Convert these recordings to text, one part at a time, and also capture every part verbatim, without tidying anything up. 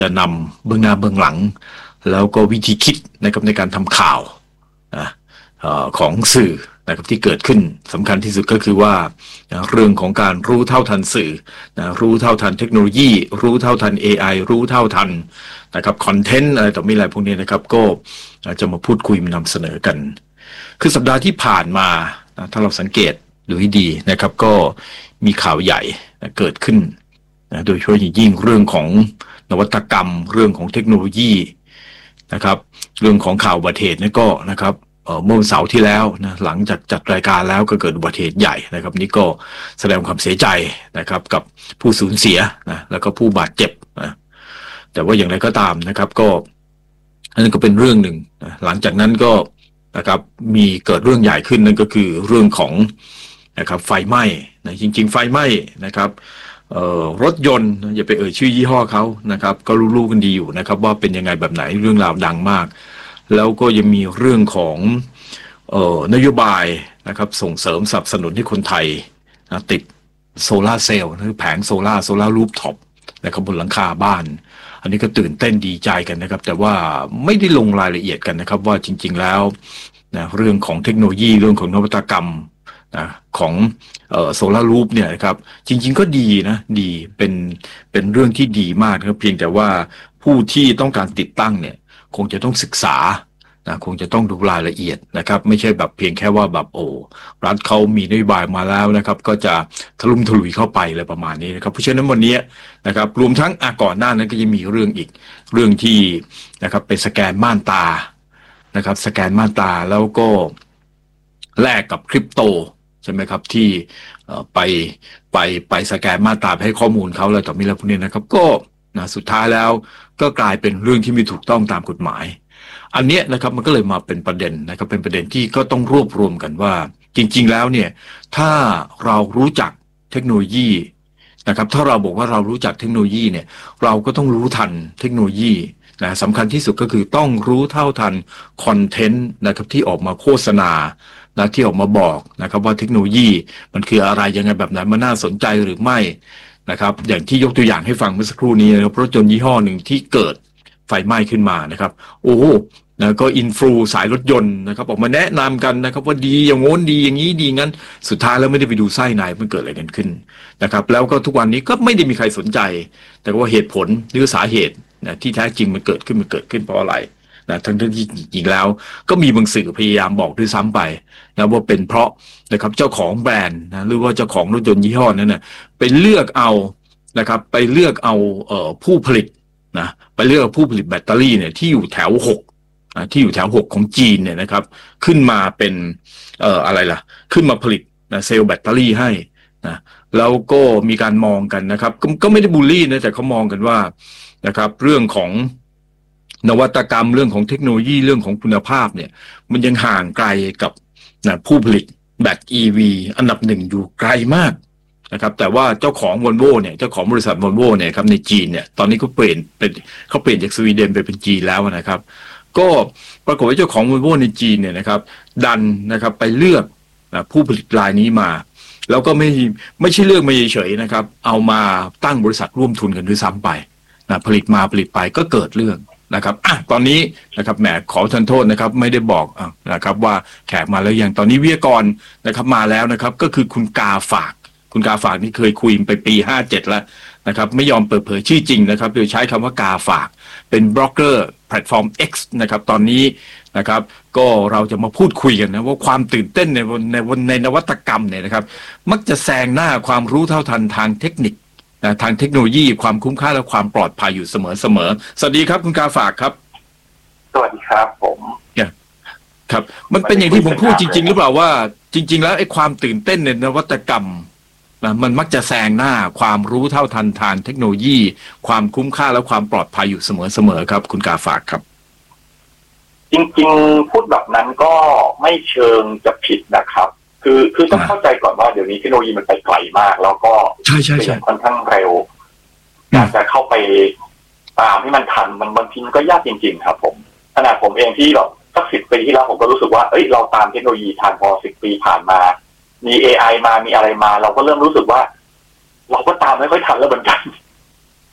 จะนำเบื้องหน้าเบื้องหลังแล้วก็วิธีคิดนะครับในการทำข่าวนะของสื่อนะครับที่เกิดขึ้นสำคัญที่สุดก็คือว่าเรื่องของการรู้เท่าทันสื่อนะรู้เท่าทันเทคโนโลยีรู้เท่าทัน เอ ไอ รู้เท่าทันนะครับคอนเทนต์อะไรต่อมีอะไรพวกนี้นะครับก็จะมาพูดคุยมานำเสนอกันคือสัปดาห์ที่ผ่านมาถ้าเราสังเกตดูให้ดีนะครับก็มีข่าวใหญ่เกิดขึ้นนะโดยเฉพาะอย่างยิ่งเรื่องของนวัตกรรมเรื่องของเทคโนโลยีนะครับเรื่องของข่าวอุบัติเหตุนี่ก็นะครับเมื่อวันเสาร์ที่แล้วนะหลังจากจัดรายการแล้วก็เกิดอุบัติเหตุใหญ่นะครับนี่ก็แสดงความเสียใจนะครับกับผู้สูญเสียนะแล้วก็ผู้บาดเจ็บนะแต่ว่าอย่างไรก็ตามนะครับก็นั่นก็เป็นเรื่องหนึ่งนะหลังจากนั้นก็นะครับมีเกิดเรื่องใหญ่ขึ้นนั่นก็คือเรื่องของนะครับไฟไหม้นะจริงๆไฟไหม้นะครับรถยนต์อย่าไปเอ่ยชื่อยี่ห้อเขานะครับก็รู้ๆกันดีอยู่นะครับว่าเป็นยังไงแบบไหนเรื่องราวดังมากแล้วก็ยังมีเรื่องของเอ่อนโยบายนะครับส่งเสริมสนับสนุนให้คนไทยนะติดโซล่าเซลล์คือแผงโซล่าโซล่ารูฟท็อปนะครับบนหลังคาบ้านอันนี้ก็ตื่นเต้นดีใจกันนะครับแต่ว่าไม่ได้ลงรายละเอียดกันนะครับว่าจริงๆแล้วนะเรื่องของเทคโนโลยีเรื่องของนวัตกรรมนะของเอ่อโซล่ารูฟเนี่ยนะครับจริงๆก็ดีนะดีเป็นเป็นเรื่องที่ดีมากนะครับเพียงแต่ว่าผู้ที่ต้องการติดตั้งเนี่ยคงจะต้องศึกษานะคงจะต้องดูรายละเอียดนะครับไม่ใช่แบบเพียงแค่ว่าแบบโอ้รัฐเขามีนโยบายมาแล้วนะครับก็จะทะลุมทะลุยเข้าไปอะไรประมาณนี้นะครับเพราะฉะนั้นวันนี้นะครับรวมทั้งอ่ะก่อนหน้านั้นก็จะมีเรื่องอีกเรื่องที่นะครับเป็นสแกนม่านตานะครับสแกนม่านตาแล้วก็แลกกับคริปโตใช่ไหมครับที่ไปไปไปสแกนม่านตาให้ข้อมูลเขาอะไรต่อมีอะไรพวกนี้นะครับก็นะสุดท้ายแล้วก็กลายเป็นเรื่องที่ไม่ถูกต้องตามกฎหมายอันนี้นะครับมันก็เลยมาเป็นประเด็นนะครับเป็นประเด็นที่ก็ต้องรวบรวมกันว่าจริงๆแล้วเนี่ยถ้าเรารู้จักเทคโนโลยีนะครับถ้าเราบอกว่าเรารู้จักเทคโนโลยีเนี่ยเราก็ต้องรู้ทันเทคโนโลยีนะสำคัญที่สุดก็คือต้องรู้เท่าทันคอนเทนต์นะครับที่ออกมาโฆษณานะที่ออกมาบอกนะครับว่าเทคโนโลยีมันคืออะไรยังไงแบบไหนมันน่าสนใจหรือไม่นะครับอย่างที่ยกตัวอย่างให้ฟังเมื่อสักครู่นี้นะครับรถยนต์ยี่ห้อหนึ่งที่เกิดไฟไหม้ขึ้นมานะครับโอ้โหนะก็อินฟลูสายรถยนต์นะครับออกมาแนะนำกันนะครับว่าดีอย่างโน้นดีอย่างนี้ดีงั้นสุดท้ายแล้วไม่ได้ไปดูไส้ในมันเกิดอะไรกันขึ้นนะครับแล้วก็ทุกวันนี้ก็ไม่ได้มีใครสนใจแต่ว่าเหตุผลหรือสาเหตุนะที่แท้จริงมันเกิดขึ้นมันเกิดขึ้นเพราะอะไรนะทั้งที่จริงๆแล้วก็มีบางสื่อพยายามบอกด้วยซ้ำไปนะว่าเป็นเพราะนะครับเจ้าของแบรนด์นะหรือว่าเจ้าของรถยนต์ยี่ห้อนั้นนะไปเลือกเอานะครับไปเลือกเอาเอ่อผู้ผลิตนะไปเลือกผู้ผลิตแบตเตอรี่เนี่ยที่อยู่แถวหกที่อยู่แถวหกของจีนเนี่ยนะครับขึ้นมาเป็นเอ่ออะไรล่ะขึ้นมาผลิตนะเซลล์แบตเตอรี่ให้นะแล้วก็มีการมองกันนะครับก็ก็ไม่ได้บูลลี่นะแต่เขามองกันว่านะครับเรื่องของนวัตกรรมเรื่องของเทคโนโลยีเรื่องของคุณภาพเนี่ยมันยังห่างไกลกับนะผู้ผลิตแบต อี วี อันดับหนึ่งอยู่ไกลมากนะครับแต่ว่าเจ้าของ Volvo เนี่ยเจ้าของบริษัท Volvo เนี่ยครับในจีนเนี่ยตอนนี้เขาเปลี่ยนเป็นเขาเปลี่ยนจากสวีเดนไปเป็นจีนแล้วนะครับก็ปรากฏว่าเจ้าของ Volvo ในจีนเนี่ยนะครับดันนะครับไปเลือกนะผู้ผลิตรายนี้มาแล้วก็ไม่ไม่ใช่เลือกมาเฉยๆนะครับเอามาตั้งบริษัทร่วมทุนกันด้วยซ้ำไปนะผลิตมาผลิตไปก็เกิดเรื่องนะครับอ่ะตอนนี้นะครับแหมขอทานโทษนะครับไม่ได้บอกอ่ะนะครับว่าแขกมาแล้วยังตอนนี้วิทยากรนะครับมาแล้วนะครับก็คือคุณกาฝากคุณกาฝากนี่เคยคุยไปปีห้าเจ็ดแล้วนะครับไม่ยอมเปิดเผยชื่อจริงนะครับโดยใช้คำว่ากาฝากเป็นบล็อกเกอร์แพลตฟอร์ม X นะครับตอนนี้นะครับก็เราจะมาพูดคุยกันนะว่าความตื่นเต้นในในในนวัตกรรมเนี่ยนะครับมักจะแซงหน้าความรู้เท่าทันทางเทคนิคนะทางเทคโนโลยีความคุ้มค่าและความปลอดภัยอยู่เสมอเสมอสวัสดีครับคุณกาฝากครับสวัสดีครับผมครับมันเป็นอย่างที่ผมพูดจริงๆหรือเปล่าว่าจริงๆแล้วไอ้ความตื่นเต้นในนวัตกรรมนะมันมักจะแซงหน้าความรู้เท่าทันทางเทคโนโลยีความคุ้มค่าและความปลอดภัยอยู่เสมอๆครับคุณกาฝากครับจริงๆพูดแบบนั้นก็ไม่เชิงจะผิดนะครับคือคือต้องเข้าใจก่อนว่าเดี๋ยวนี้เทคโนโลยีมันไปไกลมากแล้วก็เปลี่ยนค่อนข้างเร็วการจะเข้าไปตามให้มันทันมันบางทีมันก็ยากจริงๆครับผมขนาดผมเองที่แบบสักสิบปีที่แล้วผมก็รู้สึกว่าเอ้ยเราตามเทคโนโลยีทันพอสิบปีผ่านมามี เอ ไอ มามีอะไรมาเราก็เริ่มรู้สึกว่าเราก็ตามไม่ค่อยทันแล้วเหมือนกัน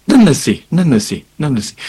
นั่นน่ะสินั่นน่ะสินั่นน่ะสิ